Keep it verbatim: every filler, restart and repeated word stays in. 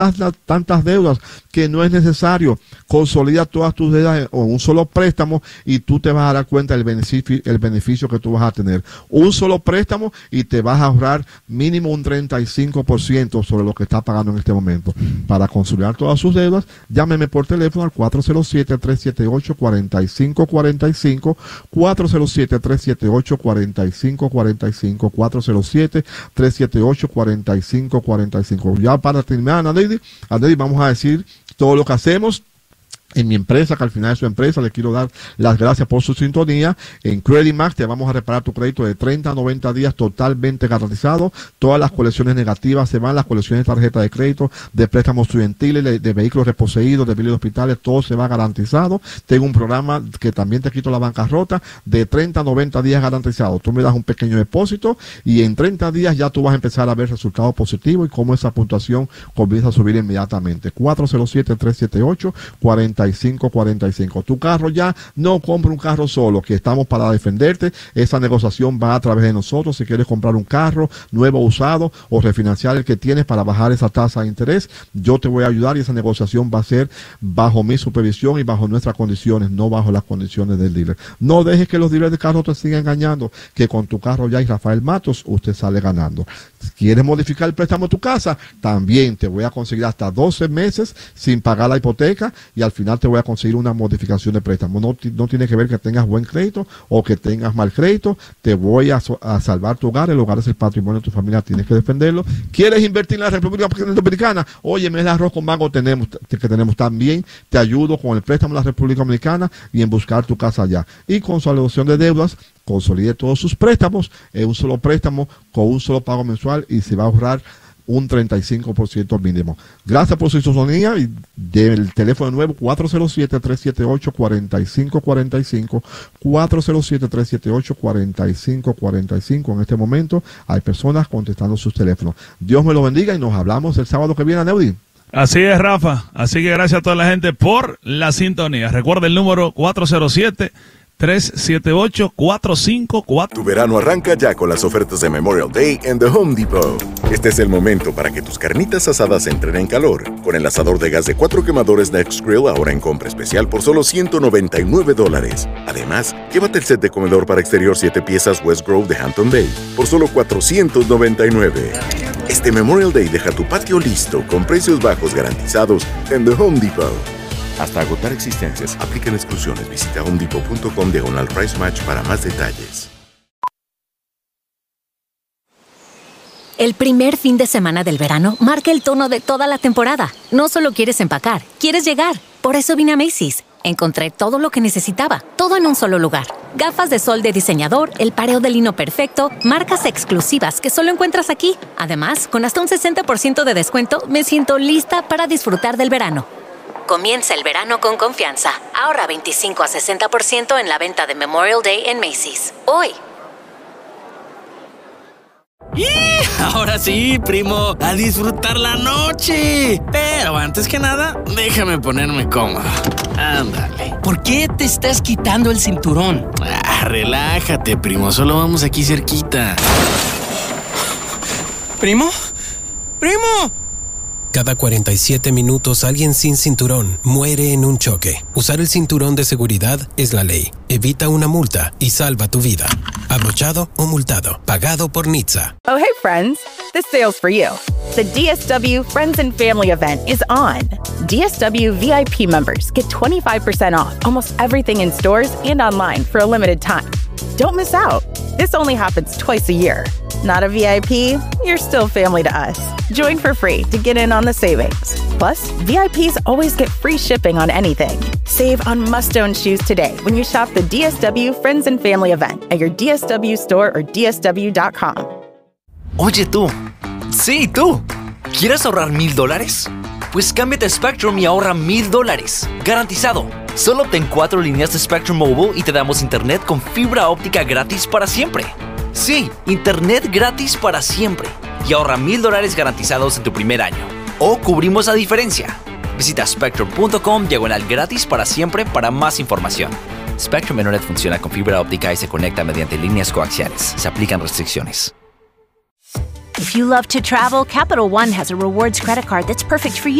tantas deudas que no es necesario. Consolida todas tus deudas en un solo préstamo y tú te vas a dar cuenta del beneficio, el beneficio que tú vas a tener. Un solo préstamo y te vas a ahorrar mínimo un treinta y cinco por ciento sobre lo que está pagando en este momento. Para consolidar todas sus deudas, llámeme por teléfono al cuatro cero siete, tres siete ocho, cuatro cinco cuatro cinco, cuatro cero siete, tres siete ocho, cuatro cinco cuatro cinco, cuatro cero siete, tres siete ocho, cuatro cinco cuatro cinco. Ya para terminar, Anady, Anady, vamos a decir todo lo que hacemos en mi empresa, que al final de su empresa le quiero dar las gracias por su sintonía. En Credit Max te vamos a reparar tu crédito de treinta a noventa días totalmente garantizado. Todas las colecciones negativas se van, las colecciones de tarjeta de crédito, de préstamos estudiantiles, de, de vehículos reposeídos, de biles de hospitales, todo se va garantizado. Tengo un programa que también te quito la bancarrota de treinta a noventa días garantizado. Tú me das un pequeño depósito y en treinta días ya tú vas a empezar a ver resultados positivos y cómo esa puntuación comienza a subir inmediatamente. cuatro cero siete, tres siete ocho, cuatro cinco cuatro cinco. Tu carro ya no compra un carro solo, que estamos para defenderte. Esa negociación va a través de nosotros. Si quieres comprar un carro nuevo o usado o refinanciar el que tienes para bajar esa tasa de interés, yo te voy a ayudar y esa negociación va a ser bajo mi supervisión y bajo nuestras condiciones, no bajo las condiciones del dealer. No dejes que los dealers de carro te sigan engañando, que con tu carro ya y Rafael Matos usted sale ganando. Si quieres modificar el préstamo de tu casa, también te voy a conseguir hasta doce meses sin pagar la hipoteca y al final te voy a conseguir una modificación de préstamo. No, no tiene que ver que tengas buen crédito o que tengas mal crédito. Te voy a, a salvar tu hogar. El hogar es el patrimonio de tu familia, tienes que defenderlo. ¿Quieres invertir en la República Dominicana? Oye, me el arroz con mango tenemos, que tenemos también. Te ayudo con el préstamo de la República Dominicana y en buscar tu casa allá. Y consolidación de deudas, consolide todos sus préstamos en un solo préstamo con un solo pago mensual y se va a ahorrar un treinta y cinco por ciento mínimo. Gracias por su sintonía y del teléfono de nuevo cuatro cero siete, tres siete ocho, cuatro cinco cuatro cinco, cuatro cero siete, tres siete ocho, cuatro cinco cuatro cinco. En este momento hay personas contestando sus teléfonos. Dios me lo bendiga y nos hablamos el sábado que viene, Neudi. Así es, Rafa. Así que gracias a toda la gente por la sintonía. Recuerda el número cuatro cero siete, tres siete ocho, cuatro cinco cuatro. Tu verano arranca ya con las ofertas de Memorial Day en The Home Depot. Este es el momento para que tus carnitas asadas entren en calor. Con el asador de gas de cuatro quemadores Next Grill ahora en compra especial por solo ciento noventa y nueve dólares. Además, llévate el set de comedor para exterior siete piezas West Grove de Hampton Bay por solo cuatrocientos noventa y nueve. Este Memorial Day deja tu patio listo con precios bajos garantizados en The Home Depot. Hasta agotar existencias. Aplican exclusiones. Visita homedepot punto com diagonal price match para más detalles. El primer fin de semana del verano marca el tono de toda la temporada. No solo quieres empacar, quieres llegar. Por eso vine a Macy's. Encontré todo lo que necesitaba, todo en un solo lugar. Gafas de sol de diseñador, el pareo de lino perfecto, marcas exclusivas que solo encuentras aquí. Además, con hasta un sesenta por ciento de descuento, me siento lista para disfrutar del verano. Comienza el verano con confianza. Ahorra veinticinco a sesenta por ciento en la venta de Memorial Day en Macy's. Hoy. ¡Y! Ahora sí, primo, a disfrutar la noche. Pero antes que nada, déjame ponerme cómodo. Ándale. ¿Por qué te estás quitando el cinturón? Ah, relájate, primo, solo vamos aquí cerquita. ¿Primo? ¡Primo! Cada cuarenta y siete minutos alguien sin cinturón muere en un choque. Usar el cinturón de seguridad es la ley. Evita una multa y salva tu vida. Abrochado o multado. Pagado por N H T S A. Oh, hey, friends. This sale's for you. The D S W Friends and Family event is on. D S W V I P members get twenty-five percent off almost everything in stores and online for a limited time. Don't miss out. This only happens twice a year. Not a V I P? You're still family to us. Join for free to get in on the savings. Plus, V I Ps always get free shipping on anything. Save on must-own shoes today when you shop the D S W Friends and Family event at your D S W store or D S W dot com. Oye tú, sí tú, ¿quieres ahorrar mil dólares? Pues cámbiate a Spectrum y ahorra mil dólares, garantizado. Solo obtén cuatro líneas de Spectrum Mobile y te damos internet con fibra óptica gratis para siempre. Sí, internet gratis para siempre. Y ahorra mil dólares garantizados en tu primer año. O cubrimos la diferencia. Visita spectrum punto com diagonal gratis para siempre para más información. Spectrum Internet funciona con fibra óptica y se conecta mediante líneas coaxiales. Se aplican restricciones. If you love to travel, Capital One has a rewards credit card that's perfect for you.